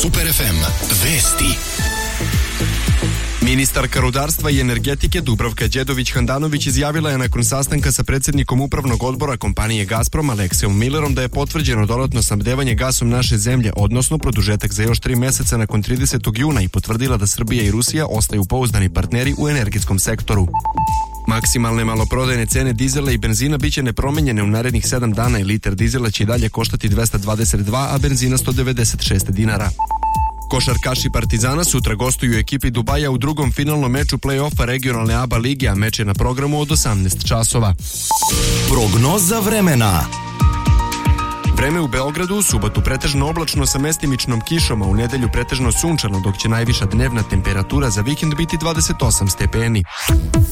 Super FM. Vesti. Ministarka rudarstva i energetike Dubravka Đedović-Handanović izjavila je nakon sastanka sa predsjednikom upravnog odbora kompanije Gazprom Aleksejom Millerom da je potvrđeno dodatno snabdevanje gasom naše zemlje, odnosno produžetak za još 3 meseca nakon 30. juna i potvrdila da Srbija i Rusija ostaju pouzdani partneri u energetskom sektoru. Maksimalne maloprodajne cene dizela i benzina biće nepromenjene u narednih 7 dana i liter dizela će i dalje koštati 222, a benzina 196 dinara. Košarkaši Partizana sutra gostuju ekipi Dubaja u drugom finalnom meču play-offa regionalne ABA lige, a meč je na programu od 18 časova. Prognoza vremena. Vreme u Beogradu u subotu pretežno oblačno sa mestimičnom kišom, a u nedelju pretežno sunčano, dok će najviša dnevna temperatura za vikend biti 28 stepeni.